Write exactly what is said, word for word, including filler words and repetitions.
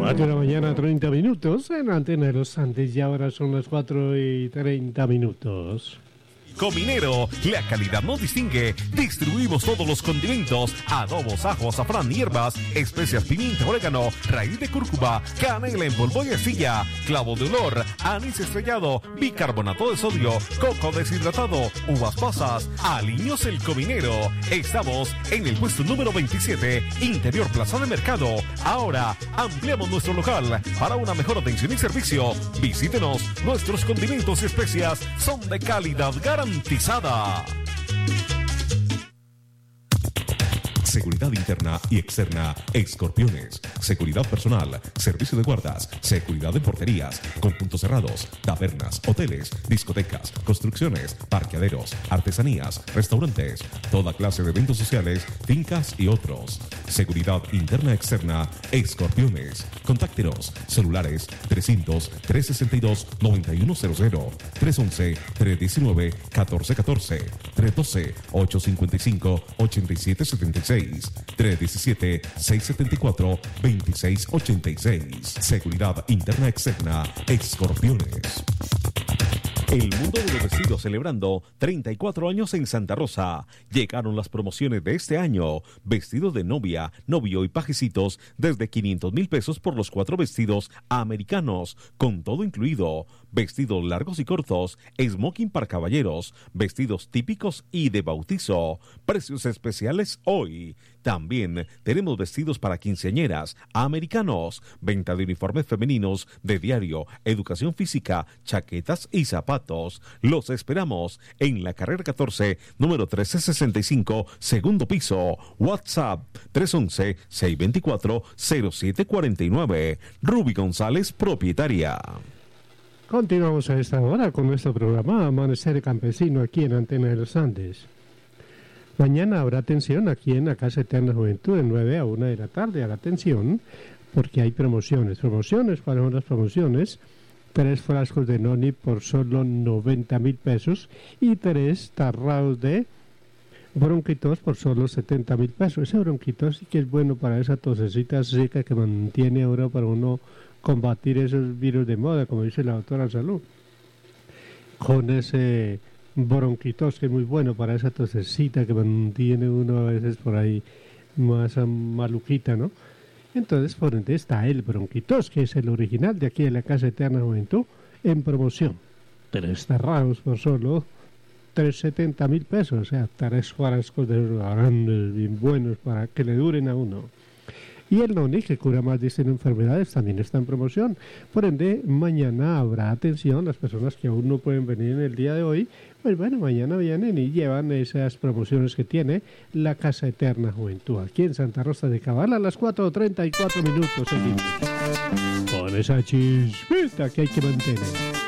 cuatro de la mañana, treinta minutos en Antena de los Andes, y ahora son las cuatro y treinta minutos. Cominero, la calidad nos distingue. Distribuimos todos los condimentos, adobos, ajo, azafrán, hierbas, especias, pimienta, orégano, raíz de cúrcuma, canela en polvo y arcilla, clavo de olor, anís estrellado, bicarbonato de sodio, coco deshidratado, uvas pasas. Aliños El Cominero. Estamos en el puesto número veintisiete, Interior Plaza de Mercado. Ahora ampliamos nuestro local para una mejor atención y servicio. Visítenos. Nuestros condimentos y especias son de calidad garantizada. Garantizada. Seguridad interna y externa, Escorpiones. Seguridad personal, servicio de guardas, seguridad en porterías, con puntos cerrados, tabernas, hoteles, discotecas, construcciones, parqueaderos, artesanías, restaurantes, toda clase de eventos sociales, fincas y otros. Seguridad interna externa, Escorpiones. Contáctenos, celulares trescientos, trescientos sesenta y dos, noventa y uno cero cero, trescientos once, trescientos diecinueve, catorce catorce, trescientos doce, ochocientos cincuenta y cinco, ochenta y siete setenta y seis, trescientos diecisiete, seiscientos setenta y cuatro, veintiséis ochenta y seis. Seguridad interna externa, Escorpiones. El mundo de los vestidos celebrando treinta y cuatro años en Santa Rosa. Llegaron las promociones de este año. Vestidos de novia, novio y pajecitos desde quinientos mil pesos por los cuatro vestidos americanos, con todo incluido. Vestidos largos y cortos, smoking para caballeros, vestidos típicos y de bautizo. Precios especiales hoy. También tenemos vestidos para quinceañeras americanos, venta de uniformes femeninos de diario, educación física, chaquetas y zapatos. Los esperamos en la carrera catorce, número trece sesenta y cinco, segundo piso. WhatsApp tres once, seiscientos veinticuatro, cero siete cuarenta y nueve. Ruby González, propietaria. Continuamos a esta hora con nuestro programa Amanecer Campesino aquí en Antena de los Andes. Mañana habrá atención aquí en la Casa Eterna Juventud de nueve a una de la tarde. Haga atención porque hay promociones. Promociones, ¿cuáles son las promociones? Tres frascos de noni por solo noventa mil pesos y tres tarrados de bronquitos por solo setenta mil pesos. Ese bronquitos sí que es bueno para esa tosecita seca que mantiene ahora para uno combatir esos virus de moda, como dice la doctora Salud. Con ese bronquitos que es muy bueno para esa tosecita que mantiene uno a veces por ahí más maluquita, ¿no? Entonces, por ende está el bronquitos, que es el original de aquí de la Casa Eterna Juventud, en promoción. Tres tarrados por solo trescientos setenta mil pesos, o sea, tres frascos de grandes, bien buenos para que le duren a uno. Y el noni, que cura más de cien enfermedades, también está en promoción. Por ende, mañana habrá atención. Las personas que aún no pueden venir en el día de hoy, pues bueno, mañana vienen y llevan esas promociones que tiene la Casa Eterna Juventud. Aquí en Santa Rosa de Cabal a las cuatro treinta y cuatro minutos. Seguimos con esa chispita que hay que mantener.